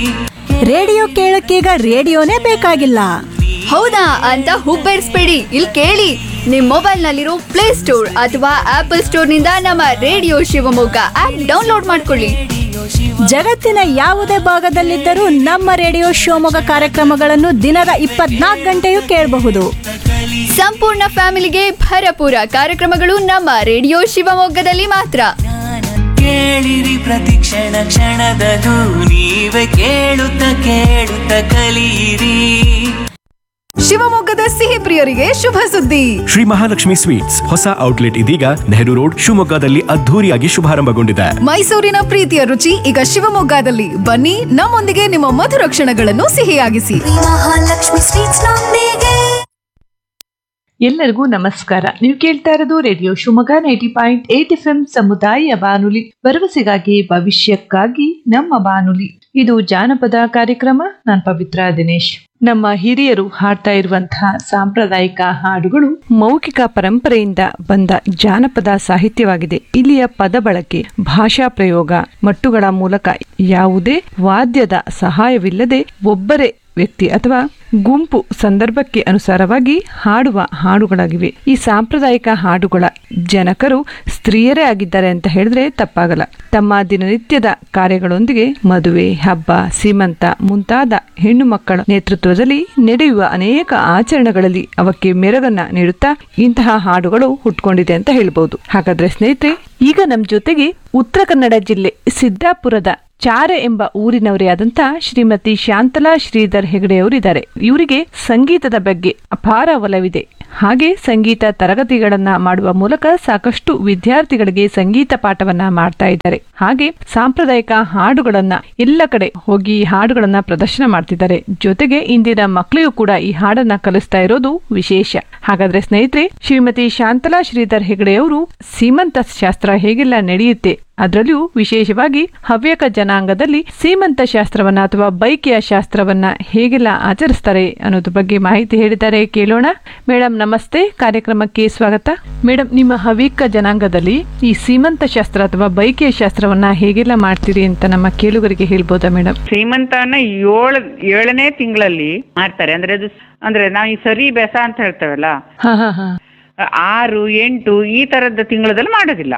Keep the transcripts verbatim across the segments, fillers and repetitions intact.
Radio ಕೇಳಕ್ಕೀಗ ರೇಡಿಯೋನೇ ಬೇಕಾಗಿಲ್ಲ. ಹೌದಾ ಅಂತ ಹುಬ್ಬೇರಿಸ್ಬೇಡಿ, ಇಲ್ಲಿ ಕೇಳಿ. ನಿಮ್ ಮೊಬೈಲ್ ನಲ್ಲಿರೋ ಪ್ಲೇ ಸ್ಟೋರ್ ಅಥವಾ ಆಪಲ್ ಸ್ಟೋರ್ ನಿಂದ ನಮ್ಮ ರೇಡಿಯೋ ಶಿವಮೊಗ್ಗ ಆಪ್ ಡೌನ್ಲೋಡ್ ಮಾಡ್ಕೊಳ್ಳಿ. ಜಗತ್ತಿನ ಯಾವುದೇ ಭಾಗದಲ್ಲಿದ್ದರೂ ನಮ್ಮ ರೇಡಿಯೋ ಶಿವಮೊಗ್ಗ ಕಾರ್ಯಕ್ರಮಗಳನ್ನು ದಿನದ ಇಪ್ಪತ್ನಾಲ್ಕು ಗಂಟೆಯೂ ಕೇಳಬಹುದು. ಸಂಪೂರ್ಣ ಫ್ಯಾಮಿಲಿಗೆ ಭರಪೂರ ಕಾರ್ಯಕ್ರಮಗಳು ನಮ್ಮ ರೇಡಿಯೋ ಶಿವಮೊಗ್ಗದಲ್ಲಿ ಮಾತ್ರ. ಕೇಳಿರಿ ಪ್ರತಿ ಕ್ಷಣ ಕ್ಷಣದದು ನೀವೇ ಕೇಳುತ್ತ ಕೇಳುತ್ತ ಕಲಿಯಿರಿ. ಶಿವಮೊಗ್ಗದ ಸಿಹಿ ಪ್ರಿಯರಿಗೆ ಶುಭ ಸುದ್ದಿ. ಶ್ರೀ ಮಹಾಲಕ್ಷ್ಮಿ ಸ್ವೀಟ್ಸ್ ಹೊಸ ಔಟ್ಲೆಟ್ ಇದೀಗ ನೆಹರು ರೋಡ್ ಶಿವಮೊಗ್ಗದಲ್ಲಿ ಅದ್ಧೂರಿಯಾಗಿ ಶುಭಾರಂಭಗೊಂಡಿದೆ. ಮೈಸೂರಿನ ಪ್ರೀತಿಯ ರುಚಿ ಈಗ ಶಿವಮೊಗ್ಗದಲ್ಲಿ. ಬನ್ನಿ, ನಮ್ಮೊಂದಿಗೆ ನಿಮ್ಮ ಮಧುರ ಕ್ಷಣಗಳನ್ನು ಸಿಹಿಯಾಗಿಸಿ. ಮಹಾಲಕ್ಷ್ಮಿ ಸ್ವೀಟ್ಸ್ ನೊಂದಿಗೆ. ಎಲ್ಲರಿಗೂ ನಮಸ್ಕಾರ. ನೀವು ಕೇಳ್ತಾ ಇರೋದು radio Shivamogga ninety point eight F M ಸಮುದಾಯ ಬಾನುಲಿ, ಭರವಸೆಗಾಗಿ ಭವಿಷ್ಯಕ್ಕಾಗಿ ನಮ್ಮ ಬಾನುಲಿ. ಇದು ಜಾನಪದ ಕಾರ್ಯಕ್ರಮ. ನಾನು ಪವಿತ್ರ ದಿನೇಶ್. ನಮ್ಮ ಹಿರಿಯರು ಹಾಡ್ತಾ ಇರುವಂತಹ ಸಾಂಪ್ರದಾಯಿಕ ಹಾಡುಗಳು ಮೌಖಿಕ ಪರಂಪರೆಯಿಂದ ಬಂದ ಜಾನಪದ ಸಾಹಿತ್ಯವಾಗಿದೆ. ಇಲ್ಲಿಯ ಪದ ಬಳಕೆ, ಭಾಷಾ ಪ್ರಯೋಗ, ಮಟ್ಟುಗಳ ಮೂಲಕ ಯಾವುದೇ ವಾದ್ಯದ ಸಹಾಯವಿಲ್ಲದೆ ಒಬ್ಬರೇ ವ್ಯಕ್ತಿ ಅಥವಾ ಗುಂಪು ಸಂದರ್ಭಕ್ಕೆ ಅನುಸಾರವಾಗಿ ಹಾಡುವ ಹಾಡುಗಳಾಗಿವೆ. ಈ ಸಾಂಪ್ರದಾಯಿಕ ಹಾಡುಗಳ ಜನಕರು ಸ್ತ್ರೀಯರೇ ಆಗಿದ್ದಾರೆ ಅಂತ ಹೇಳಿದ್ರೆ ತಪ್ಪಾಗಲ್ಲ. ತಮ್ಮ ದಿನನಿತ್ಯದ ಕಾರ್ಯಗಳೊಂದಿಗೆ ಮದುವೆ, ಹಬ್ಬ, ಸೀಮಂತ ಮುಂತಾದ ಹೆಣ್ಣು ಮಕ್ಕಳ ನೇತೃತ್ವದಲ್ಲಿ ನಡೆಯುವ ಅನೇಕ ಆಚರಣೆಗಳಲ್ಲಿ ಅವಕ್ಕೆ ಮೆರಗನ್ನ ನೀಡುತ್ತಾ ಇಂತಹ ಹಾಡುಗಳು ಹುಟ್ಕೊಂಡಿದೆ ಅಂತ ಹೇಳ್ಬಹುದು. ಹಾಗಾದ್ರೆ ಸ್ನೇಹಿತರೆ, ಈಗ ನಮ್ಮ ಜೊತೆಗೆ ಉತ್ತರ ಕನ್ನಡ ಜಿಲ್ಲೆ ಸಿದ್ದಾಪುರದ ಚಾರೆ ಎಂಬ ಊರಿನವರೇ ಆದಂತ ಶ್ರೀಮತಿ ಶಾಂತಲಾ ಶ್ರೀಧರ್ ಹೆಗಡೆಯವರಿದ್ದಾರೆ. ಇವರಿಗೆ ಸಂಗೀತದ ಬಗ್ಗೆ ಅಪಾರ ಒಲವಿದೆ. ಹಾಗೆ ಸಂಗೀತ ತರಗತಿಗಳನ್ನ ಮಾಡುವ ಮೂಲಕ ಸಾಕಷ್ಟು ವಿದ್ಯಾರ್ಥಿಗಳಿಗೆ ಸಂಗೀತ ಪಾಠವನ್ನ ಮಾಡ್ತಾ ಇದ್ದಾರೆ. ಹಾಗೆ ಸಾಂಪ್ರದಾಯಿಕ ಹಾಡುಗಳನ್ನ ಎಲ್ಲ ಕಡೆ ಹೋಗಿ ಹಾಡುಗಳನ್ನ ಪ್ರದರ್ಶನ ಮಾಡ್ತಿದ್ದಾರೆ. ಜೊತೆಗೆ ಇಂದಿನ ಮಕ್ಕಳಿಗೂ ಕೂಡ ಈ ಹಾಡನ್ನ ಕಲಿಸ್ತಾ ಇರೋದು ವಿಶೇಷ. ಹಾಗಾದ್ರೆ ಸ್ನೇಹಿತರೆ, ಶ್ರೀಮತಿ ಶಾಂತಲಾ ಶ್ರೀಧರ್ ಹೆಗಡೆಯವರು ಸೀಮಂತ ಶಾಸ್ತ್ರ ಹೇಗೆಲ್ಲ ನಡೆಯುತ್ತೆ, ಅದರಲ್ಲಿಯೂ ವಿಶೇಷವಾಗಿ ಹವ್ಯಕ ಜನಾಂಗದಲ್ಲಿ ಸೀಮಂತ ಶಾಸ್ತ್ರವನ್ನ ಅಥವಾ ಬೈಕೆಯ ಶಾಸ್ತ್ರವನ್ನ ಹೇಗೆಲ್ಲ ಆಚರಿಸ್ತಾರೆ ಅನ್ನೋದ್ರ ಬಗ್ಗೆ ಮಾಹಿತಿ ಹೇಳಿದ್ದಾರೆ. ಕೇಳೋಣ. ಮೇಡಮ್ ನಮಸ್ತೆ, ಕಾರ್ಯಕ್ರಮಕ್ಕೆ ಸ್ವಾಗತ. ಮೇಡಮ್, ನಿಮ್ಮ ಹವ್ಯಕ ಜನಾಂಗದಲ್ಲಿ ಈ ಸೀಮಂತ ಶಾಸ್ತ್ರ ಅಥವಾ ಬೈಕೆಯ ಶಾಸ್ತ್ರವನ್ನ ಹೇಗೆಲ್ಲ ಮಾಡ್ತೀರಿ ಅಂತ ನಮ್ಮ ಕೇಳುಗರಿಗೆ ಹೇಳ್ಬೋದಾ ಮೇಡಮ್? ಸೀಮಂತವನ್ನ ಏಳು ಏಳನೇ ತಿಂಗಳಲ್ಲಿ ಮಾಡ್ತಾರೆ. ಅಂದ್ರೆ ಅದು ಅಂದ್ರೆ ನಾವು ಈ ಸರಿ ಬೆಸ ಅಂತ ಹೇಳ್ತೇವಲ್ಲ, ಹಾ ಹಾ ಹಾ ಆರು ಎಂಟು ಈ ತರದ ತಿಂಗಳದಲ್ಲಿ ಮಾಡೋದಿಲ್ಲ.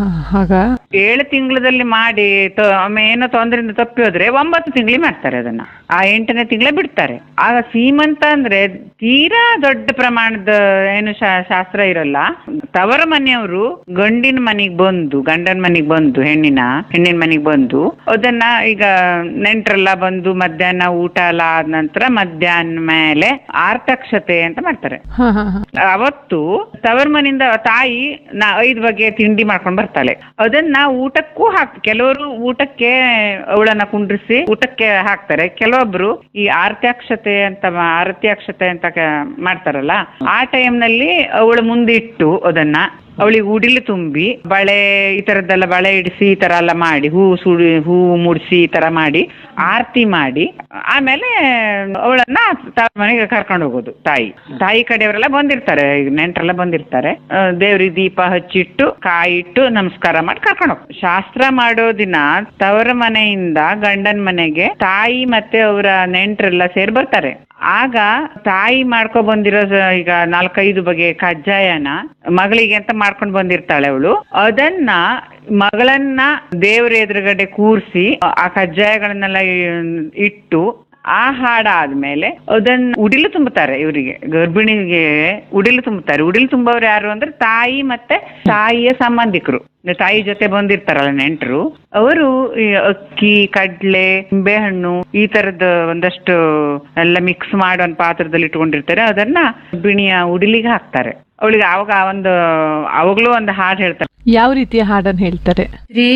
ಏಳು ತಿಂಗಳಲ್ಲಿ ಮಾಡಿ ಏನೋ ತೊಂದರೆಯಿಂದ ತಪ್ಪಿ ಹೋದ್ರೆ ಒಂಬತ್ತು ತಿಂಗಳಿಗೆ ಮಾಡ್ತಾರೆ ಅದನ್ನ. ಆ ಎಂಟನೇ ತಿಂಗಳ ಬಿಡ್ತಾರೆ. ಆಗ ಸೀಮಂತ ಅಂದ್ರೆ ತೀರಾ ದೊಡ್ಡ ಪ್ರಮಾಣದ ಏನು ಶಾಸ್ತ್ರ ಇರಲ್ಲ. ತವರ ಮನೆಯವರು ಗಂಡಿನ ಮನೆಗ್ ಬಂದು ಗಂಡನ ಮನೆಗ್ ಬಂದು ಹೆಣ್ಣಿನ ಹೆಣ್ಣಿನ ಮನೆಗ್ ಬಂದು ಅದನ್ನ ಈಗ ನೆಂಟ್ರೆಲ್ಲ ಬಂದು ಮಧ್ಯಾಹ್ನ ಊಟ ಎಲ್ಲ ಆದ ನಂತರ ಮಧ್ಯಾಹ್ನ ಮೇಲೆ ಆರ್ತಕ್ಷತೆ ಅಂತ ಮಾಡ್ತಾರೆ. ಅವತ್ತು ತವರ್ ಮನೆಯಿಂದ ತಾಯಿ ನಾ ಐದು ಬಗೆ ತಿಂಡಿ ಮಾಡ್ಕೊಂಡ್ ಬರ್ತಾಳೆ. ಅದನ್ನ ಊಟಕ್ಕೂ ಹಾಕ್ ಕೆಲವರು ಊಟಕ್ಕೆ ಅವಳನ್ನ ಕುಂಡ್ರಿಸಿ ಊಟಕ್ಕೆ ಹಾಕ್ತಾರೆ. ಕೆಲವೊಬ್ರು ಈ ಆರತ್ಯಾಕ್ಷತೆ ಅಂತ ಆರತ್ಯಾಕ್ಷತೆ ಅಂತ ಮಾಡ್ತಾರಲ್ಲ, ಆ ಟೈಮ್ ನಲ್ಲಿ ಅವಳ ಮುಂದಿಟ್ಟು ಅದನ್ನ ಅವಳಿಗೆ ಉಡಿಲು ತುಂಬಿ ಬಳೆ ಈ ತರದ್ದೆಲ್ಲ ಬಳೆ ಇಡಿಸಿ ಈ ತರ ಎಲ್ಲ ಮಾಡಿ ಹೂ ಸುಡಿ ಹೂ ಮುಡಿಸಿ ಈ ತರ ಮಾಡಿ ಆರತಿ ಮಾಡಿ ಆಮೇಲೆ ಅವಳನ್ನ ಮನೆಗೆ ಕರ್ಕೊಂಡು ಹೋಗೋದು. ತಾಯಿ ತಾಯಿ ಕಡೆಯವರೆಲ್ಲ ಬಂದಿರ್ತಾರೆ, ನೆಂಟರೆಲ್ಲ ಬಂದಿರ್ತಾರೆ. ದೇವ್ರಿಗೆ ದೀಪ ಹಚ್ಚಿಟ್ಟು ಕಾಯಿ ಇಟ್ಟು ನಮಸ್ಕಾರ ಮಾಡಿ ಕರ್ಕೊಂಡು ಹೋಗ್ತಾರೆ. ಶಾಸ್ತ್ರ ಮಾಡೋ ದಿನ ತವರ ಮನೆಯಿಂದ ಗಂಡನ ಮನೆಗೆ ತಾಯಿ ಮತ್ತೆ ಅವರ ನೆಂಟರೆಲ್ಲ ಸೇರಿ ಬರ್ತಾರೆ. ಆಗ ತಾಯಿ ಮಾಡ್ಕೊ ಬಂದಿರೋ ಈಗ ನಾಲ್ಕೈದು ಬಗೆ ಕಜ್ಜಾಯನ ಮಗಳಿಗೆ ಅಂತ ಮಾಡ್ಕೊಂಡು ಬಂದಿರ್ತಾಳೆ ಅವಳು. ಅದನ್ನ ಮಗಳನ್ನ ದೇವ್ರ ಎದುರುಗಡೆ ಕೂರ್ಸಿ ಆ ಕಜ್ಜಾಯಗಳನ್ನೆಲ್ಲ ಇಟ್ಟು ಆ ಹಾಡಾದ್ಮೇಲೆ ಅದನ್ನ ಉಡಿಲು ತುಂಬುತ್ತಾರೆ. ಇವರಿಗೆ ಗರ್ಭಿಣಿಗೆ ಉಡಿಲು ತುಂಬುತ್ತಾರೆ. ಉಡಿಲು ತುಂಬವ್ರು ಯಾರು ಅಂದ್ರೆ ತಾಯಿ ಮತ್ತೆ ತಾಯಿಯ ಸಂಬಂಧಿಕರು, ತಾಯಿ ಜೊತೆ ಬಂದಿರ್ತಾರಲ್ಲ ನೆಂಟರು. ಅವರು ಅಕ್ಕಿ, ಕಡ್ಲೆ, ನಿಂಬೆಹಣ್ಣು ಈ ತರದ ಒಂದಷ್ಟು ಎಲ್ಲ ಮಿಕ್ಸ್ ಮಾಡಿ ಒಂದು ಪಾತ್ರದಲ್ಲಿ ಇಟ್ಕೊಂಡಿರ್ತಾರೆ. ಅದನ್ನ ಗರ್ಭಿಣಿಯ ಉಡಿಲಿಗೆ ಹಾಕ್ತಾರೆ. ಅವಳಿಗೆ ಅವಾಗ ಒಂದು ಅವಾಗ್ಲೂ ಒಂದು ಹಾಡು ಹೇಳ್ತಾರೆ. ಯಾವ ರೀತಿಯ ಹಾಡನ್ನು ಹೇಳ್ತಾರೆ?